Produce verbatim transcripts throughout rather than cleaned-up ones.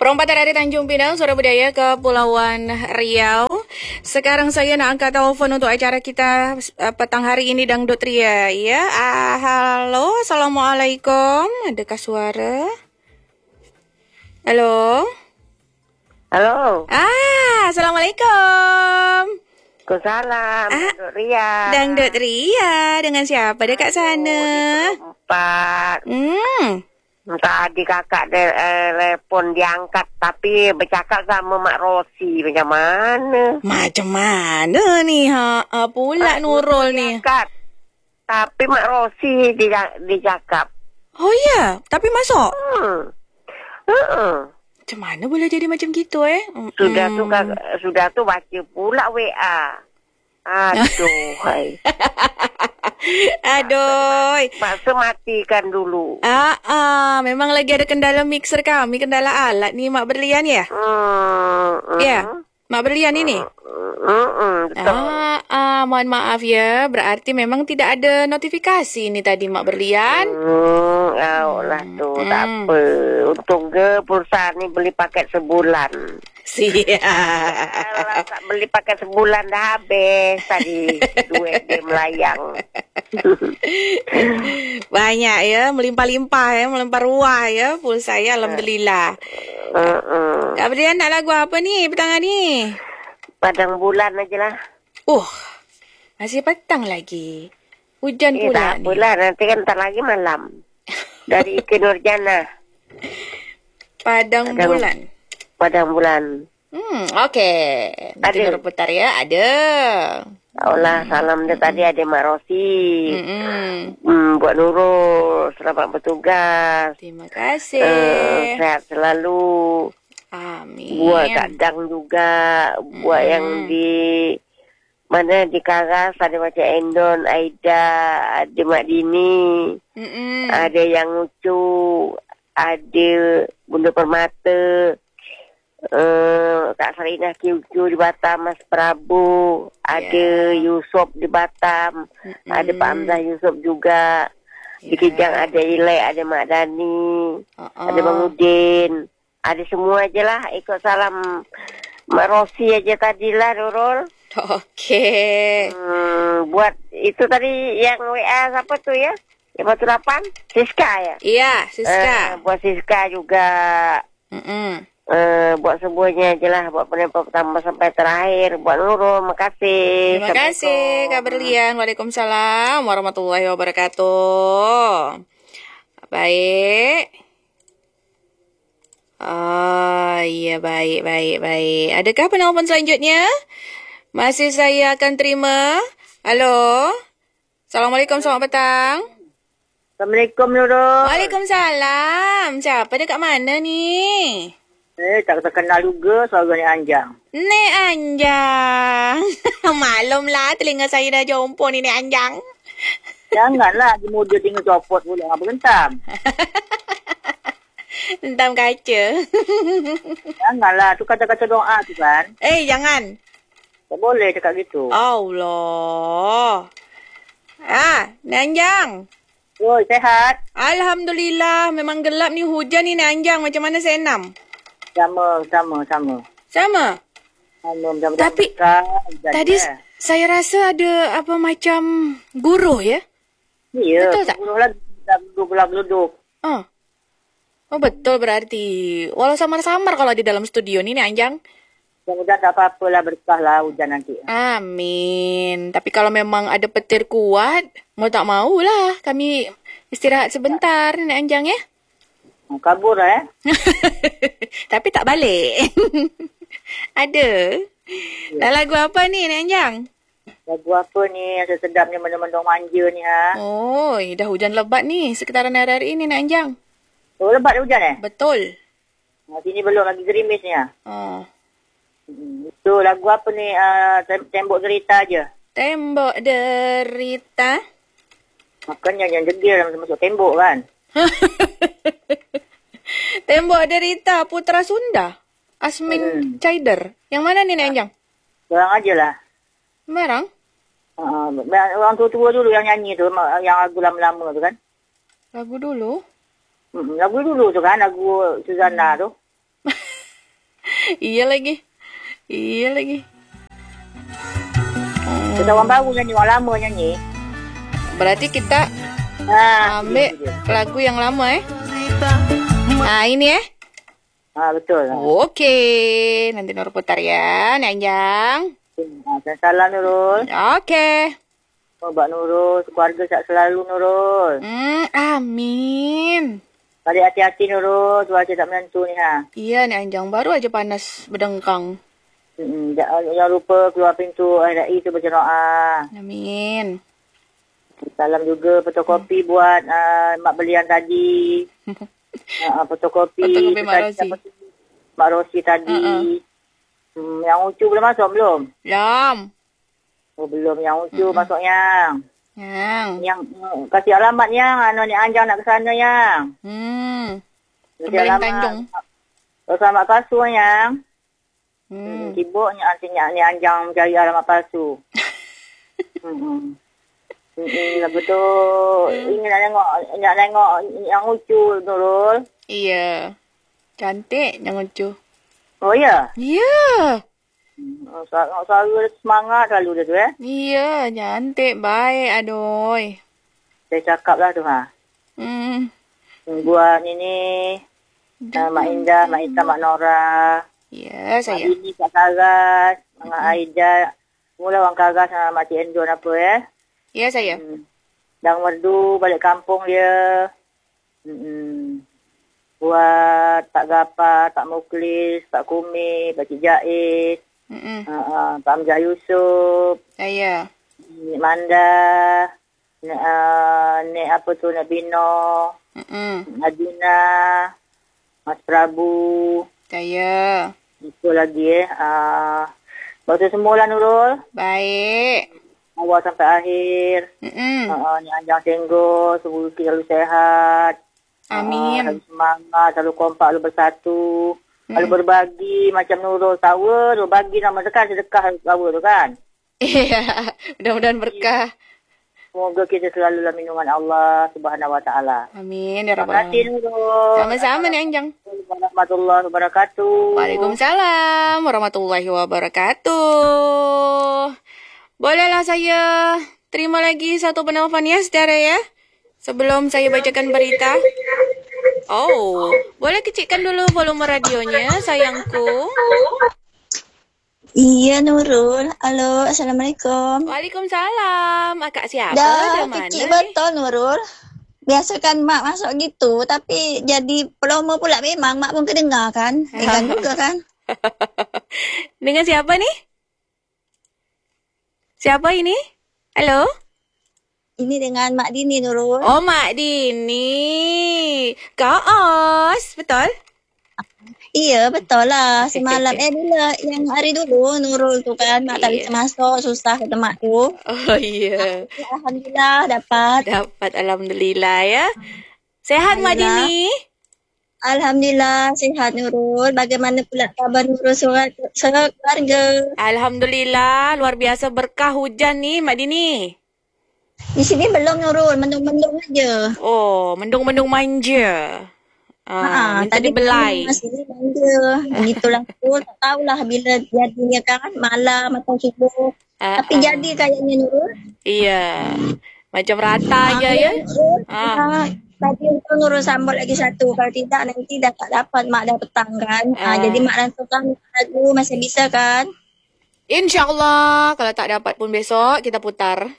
Perempatan dari Tanjung Pinang, Suara Budaya, Kepulauan Riau. Sekarang saya nak angkat telefon untuk acara kita uh, petang hari ini, Dangdut Ria. Ya, uh, halo, Assalamualaikum. Adakah suara? Halo? Halo. Ah, Assalamualaikum. Waalaikumsalam, Ah, Dangdut Ria. Dangdut Ria, dengan siapa dekat sana? Oh, empat. Hmm. Tadi kakak de- eh, telepon diangkat, tapi bercakap sama Mak Rosi. Macam mana? Macam mana ni ha? Uh, pula Nurul ni. Diangkat. Tapi Mak Rosi dia dicakap. Oh ya, tapi masuk. Hmm. Uh-uh. Macam mana boleh jadi macam gitu eh? Sudah Mm. tu kakak, sudah tu baca pula W A. Aduh, hai. Aduh. Paksa matikan dulu. Ah, ah, memang lagi ada kendala mixer kami, kendala alat ni Mak Berlian ya? Hmm. Ya, Mak Berlian ini. Hmm. Betul. Ah, ah, mohon maaf ya. Berarti memang tidak ada notifikasi ni tadi Mak Berlian. Hmm, oh lah tu, Hmm. tak apa. Untung ke pulsa ni beli paket sebulan. Siap. Kalau tak beli paket sebulan dah habis tadi. Duit dia melayang. Banyak ya, melimpah-limpah ya, melimpah ruah ya pulsa ya, alhamdulillah. Uh-uh. Kak Berlian nak lagu apa ni petang ni? Padang bulan aja lah. Oh, masih petang lagi. Hujan Eh, pula tak ni. apalah, nanti kan ntar lagi malam. Dari Ike Nurjana. Padang Padang- bulan. Padang bulan. Hmm, okey. Nanti Ada. baru putar ya. Ada. Allah, salam dia tadi ada Mak Rosi. Mm-mm. Hmm, buat Nurul, selamat bertugas. Terima kasih. Uh, sehat selalu. Amin. Buat Kak Dang juga. Buat Hmm. yang di mana di Karas ada macam Endon, Aida, ada Mak Dini, Mm-mm. ada yang Ucu, ada Bunda Permata, uh, Kak Sarinah Kiucu di Batam, Mas Prabu, ada Yusof di Batam, Mm-mm. ada Pak Hamzah Yusof juga. Di Ya. Kijang ada Ilai, ada Mak Dani, Uh-uh. ada Bang Udin. Ada semua aje lah. Ikut salam Mak Rosi aja tadilah, Nurul. Okey. Hmm, buat itu tadi yang W A siapa tu ya? lima delapan Siska ya? Iya, Eh, Siska. buat Siska juga. Mm-mm. Eh, buat semuanya aje lah. Buat penerima pertama sampai terakhir. Buat Nurul, makasih. Terima kasih Kak Berlian. Waalaikumsalam warahmatullahi wabarakatuh. Baik. Oh, iya, baik, baik, baik. Adakah penelpon selanjutnya? Masih saya akan terima. Halo. Assalamualaikum, selamat petang. Assalamualaikum, Nurul. Waalaikumsalam. Siapa dekat mana ni? Eh, tak terkenal juga suara ni Anjang. Nek Anjang. Maklumlah telinga saya dah jompo ni Nek Anjang. Janganlah dia muda tinggal copot pula. Apa gentam? Hentam kaca. Janganlah. Tu kata-kata doa tu kan. Eh, jangan. Tak boleh cakap gitu. Allah. Ah, Nek Anjang. Oi, sehat? Alhamdulillah, memang gelap ni, hujan ni Nek Anjang. Macam mana saya enam? Sama, sama, sama. Sama. Sama, sama. Tapi, Tadi s- saya rasa ada apa macam guruh ya? Iya, betul tak? Guru lah, dah duduk-duduk. Oh. Oh, betul berarti. Walau samar-samar kalau di dalam studio ni Nek Anjang. Mudah-mudahan tak apa-apalah, berkah lah hujan nanti. Amin. Tapi kalau memang ada petir kuat, mau tak maulah kami istirahat sebentar Nek Anjang ya. Kabur lah eh. Tapi tak balik. Ada. Dah lagu apa ni Nek Anjang? Lagu apa ni, rasa sedap ni, mendung-mendung manja ni ha. Oh, dah hujan lebat ni sekitaran hari-hari ini Nek Anjang. Oh, lebat hujan eh? Betul. Ha, sini belum lagi gerimis ni ha. Oh. Hmm. Itu lagu apa ni, uh, tem- tembok cerita je. Tembok derita. Makanya yang degil masuk tembok kan. Tembok derita Putra Sunda. Asmin Hmm. Chaider. Yang mana ni Nek Anjang? Orang aje lah. Sembarang? Uh, orang tua-tua dulu yang nyanyi tu, yang lagu lama-lama tu kan. Lagu dulu. Hmm, lagu dulu tu kan, lagu Suzana tu. Iya lagi. Iya lagi. Kita orang baru nyanyi, orang lama nyanyi. Berarti kita Ha, ambil itu dia. lagu yang lama eh. Nah, ini eh. Ha, betul. Okey. Nanti Nur putar ya, Nanjang. Ha, salam Nurul. Okey. Buat Nurul, keluarga sihat selalu Nurul. Hmm, amin. Balik hati-hati Nurul, cuaca tak menentu ni ha. Iya, Nanjang baru aja panas berdengkang. Hmm, jangan, jangan lupa keluar pintu R I tu baca doa. Amin. Salam juga fotokopi buat uh, mak belian tadi. uh, fotokopi. Fotokopi Mak tadi, Rosi. apa tu? Mak Rosi tadi. Uh-uh. Hmm, yang Ucu belum masuk belum? Lam. Oh belum, yang Ucu uh-uh. masuk yang. Yang. Yang uh, kasih alamat yang anu ni Anjang nak ke sana yang. Hmm. Kasih Kebelin Tanjung. Oh, selamat palsu yang. Hmm. Hmm. Sibuknya artinya ni Anjang mencari alamat palsu. hmm. Hmm, betul. Ini nak tengok, nak tengok yang Ucu Nurul. Iya. Cantik yang lucu. Oh ya? Iya. Oh, suara, suara dia semangat selalu dia tu eh. Iya, cantik, baik, aduh. Saya cakap lah tu ha. Hmm. Buat ini, uh, Mak Indah, Mak Ita, Mak Nora. Iya, Mak saya. Ini, Kak Karas, Mak Aida. Mula orang Karas sama Mak Cik Endon apa eh. Iya, saya. Hmm. Dang Merdu balik kampung dia. Hmm. Buat Pak Gapa, Pak Muklis, Pak Kumi, Pak Cik Jais. Mm-mm. Uh, uh, Pak Amjad Yusof. Saya. Nek Manda. Nek, uh, Nek apa tu, Nek Bino. Mm-mm. Adina. Mas Prabu. Saya. Itu lagi eh. Uh, Lepas tu semualah Nurul. Baik. Awal sampai akhir. Mm-mm. Uh, uh, ni Anjang Tenggo. Semua selalu sehat. Amin. Uh, selalu semangat. Selalu kompak. Selalu bersatu. Mm. Selalu berbagi. Macam Nurul tahu. Nurul bagi nama sedekah. Sedekah tahu tu kan. Iya. Mudah-mudahan berkah. Semoga kita selalu dalam lindungan Allah Subhanahu Wa Taala. Amin ya Terima rabbal kasih alamin. Nurul. Sama-sama nih Anjang. Assalamualaikum warahmatullahi wabarakatuh. Waalaikumsalam warahmatullahi wabarakatuh. Bolehlah saya terima lagi satu penelpon ya, saudara ya. Sebelum saya bacakan berita. Oh, boleh kecilkan dulu volume radionya, sayangku. Iya Nurul. Halo, Assalamualaikum. Waalaikumsalam. Akak siapa? Dah Dari mana kecil ni? betul Nurul. Biasa kan mak masuk gitu, tapi jadi promo pula memang mak pun kedengar kan. Ingat juga kan. Dengan siapa nih? Siapa ini? Halo? Ini dengan Mak Dini Nurul. Oh, Mak Dini. Kak Os, betul? Iya betul lah. Semalam eh bila yang hari dulu Nurul tu kan mak tak bisa masuk, susah kata mak tu. Oh iya. Alhamdulillah dapat. Dapat Alhamdulillah ya. Sehat Mak Dini? Alhamdulillah sihat Nurul. Bagaimana pula kabar Nurul surat keluarga? Alhamdulillah, luar biasa berkah hujan nih Mak Dini. Di sini belum Nurul, mendung-mendung aja. Oh, mendung-mendung manja. Ah, minta dibelai. Masih manja. Gitulah tu, tak tahulah bila jadinya kan malam atau subuh. Ah, Tapi ah. jadi kayaknya Nurul. Iya. Macam rata aja ya. Nurul, Ah. ah. Tadi untuk Nurul sambut lagi satu. Kalau tidak nanti dah tak dapat mak dah petang kan. Ah. Ah. Jadi mak rantaukan lagu masih bisa kan. InsyaAllah, kalau tak dapat pun besok kita putar.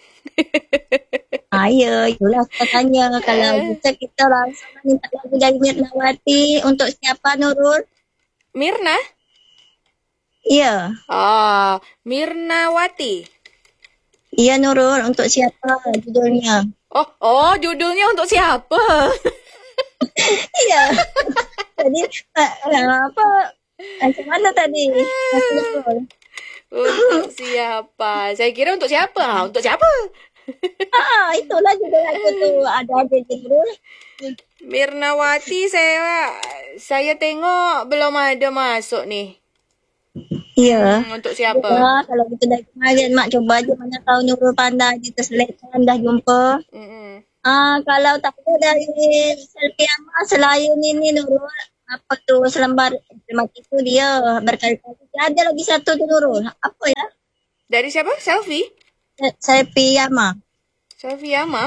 Ah, ya, itulah saya tanya. Kalau bisa kita langsung minta lagu dari Mirnawati. Untuk siapa Nurul? Mirna? Iya. Ah, Mirnawati. Iya Nurul, untuk siapa judulnya? Oh, oh, judulnya untuk siapa? Iya. Tadi uh, apa? Macam mana tadi? Nurul. Untuk siapa? Saya kira untuk siapa? Ha, untuk siapa? Ah, itulah judul lagu tu. Ada ada Nurul. Mirnawati saya saya tengok belum ada masuk nih. Iya. Hmm, untuk siapa? Ya, kalau kita dari kemarin mak cuba aja mana tahu Nurul pandai kita selekan dah jumpa. Mm-mm. Ah, kalau tak ada dari selfie amat selain ini Nurul apa tu selembar Mati itu dia berkali-kali. Ada lagi satu tu Nurul. Apa ya? Dari siapa? Selfie? Se- Selfie Yama. Selfie Yama?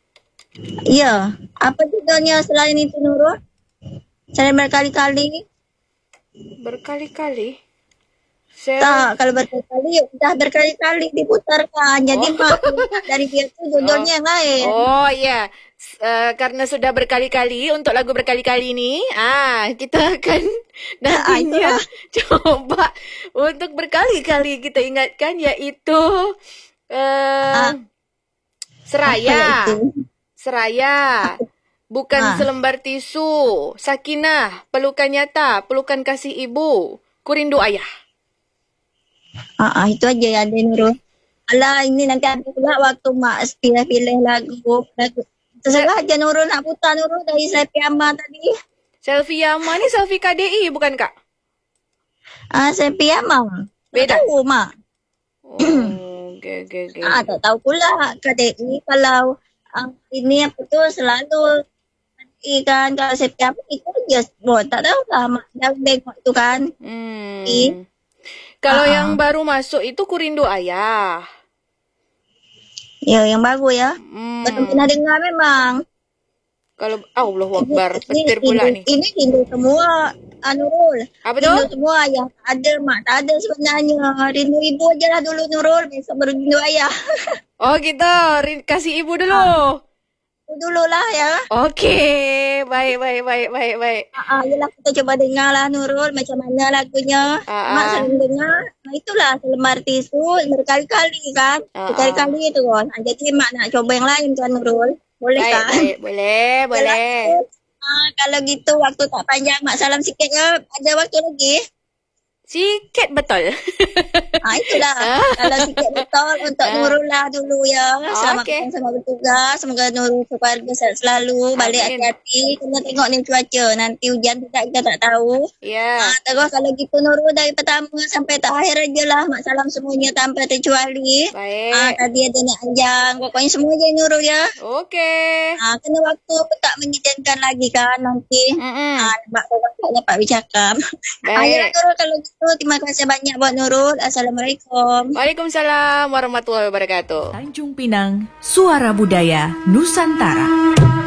Iya. Apa judulnya selain itu Nurul? Saya berkali-kali. Berkali-kali. Sel Tak, kalau berkali-kali, dah berkali-kali diputarkan. Jadi Oh. mak dari dia tu judulnya yang lain. Oh ya, S- uh, karena sudah berkali-kali untuk lagu berkali-kali ni, ah kita akan nantinya coba untuk berkali-kali kita ingatkan iaitu uh, Ah. Seraya, Apa itu? Seraya. Bukan Ah. selembar tisu. Sakinah, pelukan nyata, pelukan kasih ibu. Kurindu ayah. Ah, ah, itu aja yang ada Nurul. Alah, ini nanti ada pula waktu mak pilih-pilih lagu. lagu. Terserah aja Nurul nak putar Nurul dari Selfie Yama tadi. Selfie Yama ni selfie K D I bukan kak? Ah, Selfie Yama. Beda? Tak tahu mak. Oh, okay, okay, okay. Ah, tak tahu pula. K D I kalau ah, ini apa tu selalu ikan kalau Selfie Yama itu aja. Oh, tak tahu lah mak. Dah tengok tu kan. Hmm. I. Kalau Ah, yang baru masuk itu Kurindu Ayah. Ya, yang baru ya. Hmm. Belum pernah dengar memang. Kalau Allahu Akbar, Ini petir pula Hindu, ni. ini Hindu semua. Anu Nurul. Apa Rindu tu? semua ayah. Tak ada mak. Tak ada sebenarnya. Rindu ibu je lah dulu Nurul. Besok baru rindu ayah. Oh kita rin- kasih ibu dulu. Dulu lah ya. Okey, baik, baik, baik, baik, baik. Ah, ah, yelah kita coba dengar lah Nurul. Macam mana lagunya. Ah, Mak ah. sering dengar. Nah itulah selembar tisu. Berkali-kali kan. Ah, Berkali-kali tu kan. Ah, jadi mak nak coba yang lain kan Nurul. Boleh Baik, kan? baik, boleh, boleh. Ah, kalau gitu waktu tak panjang mak salam sikit ya. Ada waktu lagi. Sikit betul. Ah, itulah. Ah. Kalau sikit betul untuk Ah. Nurul lah dulu ya. Selamat Okey. petang, selamat bertugas. Semoga Nurul keluarga sehat selalu. Balik Amin. hati-hati. Kena tengok ni cuaca. Nanti hujan tidak kita tak tahu. Ya. Ah, terus kalau gitu Nurul dari pertama sampai terakhir aja lah. Mak salam semuanya tanpa terkecuali. Ah, Baik. tadi ada Nek Anjang. Pokoknya semua je Nurul ya. Okey. Ah, kena waktu pun tak mengizinkan lagi kan nanti. Mm-mm. Ah, mak orang tak dapat bercakap. Ah, ya Baik. Nurul kalau gitu terima kasih banyak buat Nurul. Assalamualaikum. Waalaikumsalam warahmatullahi wabarakatuh. Tanjung Pinang, Suara Budaya Nusantara.